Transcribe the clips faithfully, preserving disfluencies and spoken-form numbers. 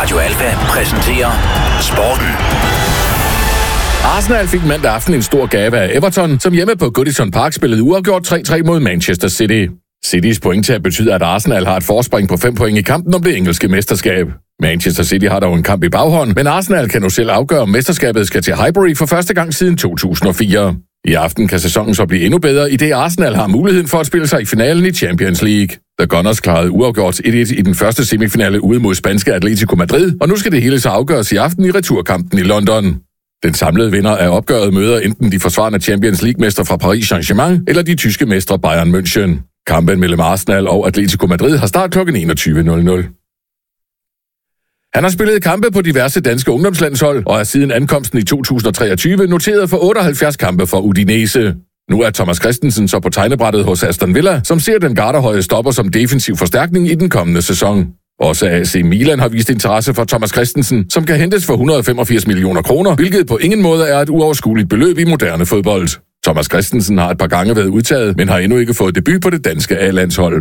Radio Alfa præsenterer Sporten. Arsenal fik mandag aften en stor gave af Everton, som hjemme på Goodison Park spillede uafgjort tre tre mod Manchester City. Citys pointtab betyder, at Arsenal har et forspring på fem point i kampen om det engelske mesterskab. Manchester City har dog en kamp i baghånd, men Arsenal kan nu selv afgøre, om mesterskabet skal til Highbury for første gang siden to tusind og fire. I aften kan sæsonen så blive endnu bedre, idet Arsenal har muligheden for at spille sig i finalen i Champions League. The Gunners klarede uafgjort et et i den første semifinale ude mod spanske Atletico Madrid, og nu skal det hele så afgøres i aften i returkampen i London. Den samlede vinder af opgøret møder enten de forsvarende Champions League-mestre fra Paris Saint-Germain eller de tyske mestre Bayern München. Kampen mellem Arsenal og Atletico Madrid har start klokken enogtyve nul nul. Han har spillet kampe på diverse danske ungdomslandshold og er siden ankomsten i to tusind og treogtyve noteret for otteoghalvfjerds kampe for Udinese. Nu er Thomas Christensen så på tegnebrættet hos Aston Villa, som ser den gardehøje stopper som defensiv forstærkning i den kommende sæson. Også A C Milan har vist interesse for Thomas Christensen, som kan hentes for et hundrede og femogfirs millioner kroner, hvilket på ingen måde er et uoverskueligt beløb i moderne fodbold. Thomas Christensen har et par gange været udtaget, men har endnu ikke fået debut på det danske A-landshold.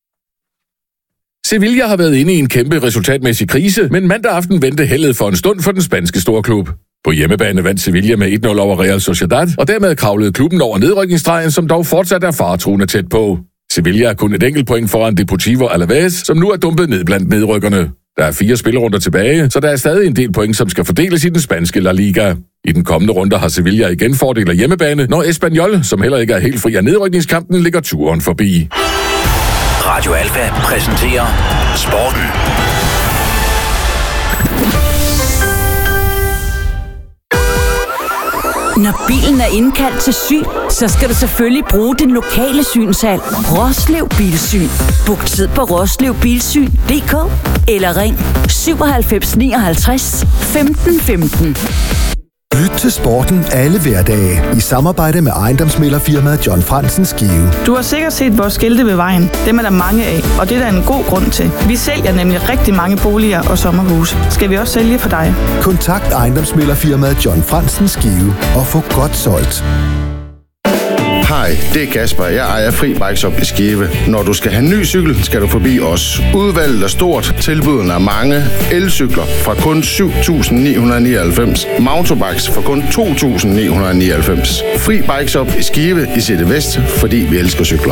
Sevilla har været inde i en kæmpe resultatmæssig krise, men mandag aften vendte heldet for en stund for den spanske storklub. På hjemmebane vandt Sevilla med et nul over Real Sociedad, og dermed kravlede klubben over nedrykningsstregen, som dog fortsat er faretruende tæt på. Sevilla er kun et enkelt point foran Deportivo Alaves, som nu er dumpet ned blandt nedrykkerne. Der er fire spillerunder tilbage, så der er stadig en del point, som skal fordeles i den spanske La Liga. I den kommende runde har Sevilla igen fordel af hjemmebane, når Espanyol, som heller ikke er helt fri af nedrykningskampen, ligger turen forbi. Radio Alfa præsenterer Sporten. Når bilen er indkaldt til syn, så skal du selvfølgelig bruge den lokale synshal. Roslev Bilsyn. Book tid på roslev bilsyn punktum d k eller ring syvoghalvfems nioghalvtreds femten femten. Lyt til Sporten alle hverdage i samarbejde med ejendomsmæglerfirmaet John Frantzen Skive. Du har sikkert set vores skilte ved vejen. Dem er der mange af, og det er der en god grund til. Vi sælger nemlig rigtig mange boliger og sommerhuse. Skal vi også sælge for dig? Kontakt ejendomsmæglerfirmaet John Frantzen Skive og få godt solgt. Hej, det er Kasper. Jeg ejer Fri Bike Shop i Skive. Når du skal have en ny cykel, skal du forbi os. Udvalget er stort, tilbudene er mange. Elcykler fra kun syv tusind ni hundrede nioghalvfems. Mountainbikes for kun to tusind ni hundrede nioghalvfems. Fri Bike Shop i Skive i City Vest, fordi vi elsker cykler.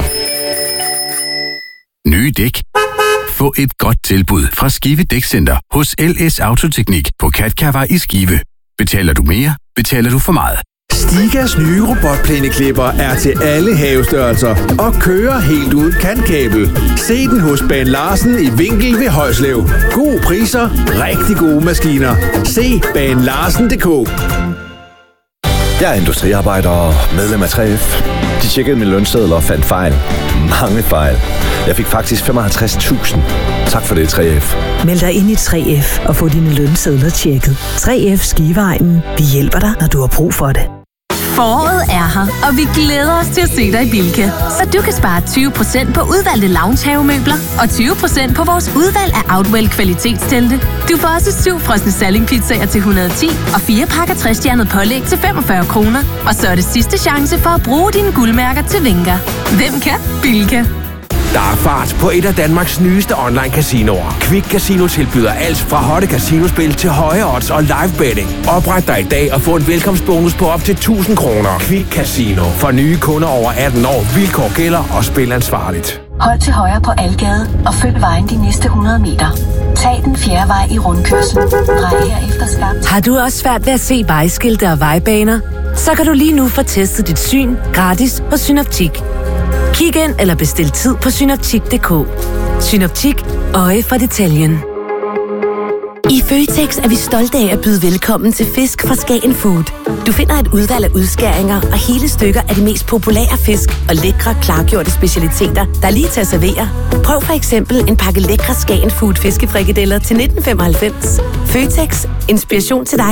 Nye dæk. Få et godt tilbud fra Skive Dækcenter hos L S Autoteknik på Katkarvej i Skive. Betaler du mere, betaler du for meget. Stigas nye robotplæneklipper er til alle havestørrelser og kører helt uden kantkabel. Se den hos Baan Larsen i Vinkel ved Højslev. Gode priser, rigtig gode maskiner. Se baan larsen punktum d k. Jeg er industriarbejder og medlem af tre F. De tjekkede mine lønsedler og fandt fejl. Mange fejl. Jeg fik faktisk femoghalvtreds tusind. Tak for det, tre F. Meld dig ind i tre F og få dine lønsedler tjekket. tre F Skiveegnen. Vi hjælper dig, når du har brug for det. Foråret er her, og vi glæder os til at se dig i Bilka. Så du kan spare tyve procent på udvalgte loungehavemøbler og tyve procent på vores udvalg af Outwell kvalitetstelte. Du får også syv frosne salingpizzaer til et hundrede og ti og fire pakker tre-stjernet pålæg til femogfyrre kroner. Og så er det sidste chance for at bruge dine guldmærker til Vinker. Hvem kan? Bilka. Der er fart på et af Danmarks nyeste online casinoer. Quick Casino tilbyder alt fra hotte casinospil til høje odds og live betting. Opret dig i dag og få en velkomstbonus på op til tusind kroner. Quick Casino. For nye kunder over atten år. Vilkår gælder og spil ansvarligt. Hold til højre på Algade og følg vejen de næste hundrede meter. Tag den fjerde vej i rundkørslen. Drej her efter skarpt. Har du også svært ved at se vejskilte og vejbaner? Så kan du lige nu få testet dit syn gratis hos Synoptik. Kig ind eller bestil tid på synoptik punktum d k. Synoptik. Øje for detaljen. I Føtex er vi stolte af at byde velkommen til fisk fra Skagen Food. Du finder et udvalg af udskæringer og hele stykker af de mest populære fisk og lækre, klargjorte specialiteter, der er lige til at servere. Prøv for eksempel en pakke lækre Skagen Food fiskefrikadeller til nitten femoghalvfems. Føtex. Inspiration til dig.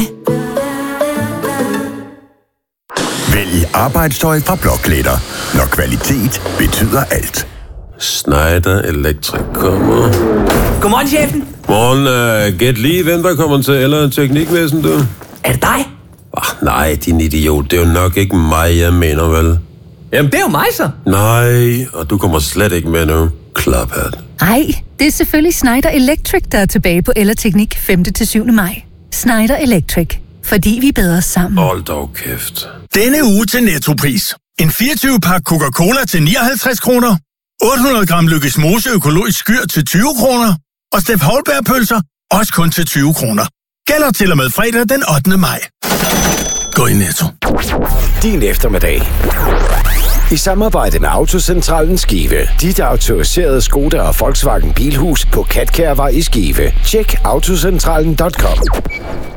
Vælg arbejdstøj fra Blåklæder, når kvalitet betyder alt. Schneider Electric kommer. Godmorgen, chefen. Morgen, uh, gæt lige, hvem der kommer til eller teknikvæsen, du? Er det dig? Oh, nej, din idiot. Det er jo nok ikke mig, jeg mener, vel? Jamen, det er jo mig, så. Nej, og du kommer slet ikke med nu. Klaphat. Nej, det er selvfølgelig Schneider Electric, der er tilbage på Ellerteknik femte til syvende maj. Schneider Electric. Fordi vi er bedre sammen. Hold dog kæft. Denne uge til Nettopris. En fireogtyve pakke Coca-Cola til nioghalvtreds kroner. otte hundrede gram Lykkes Mose økologisk skyr til tyve kroner. Og Steff Holberg-pølser også kun til tyve kroner. Gælder til og med fredag den ottende maj. Gå i Netto. Din eftermiddag. I samarbejde med Autocentralen Skive. Dit autoriserede Skoda og Volkswagen Bilhus på Katkærvej i Skive. Tjek autocentralen punktum com.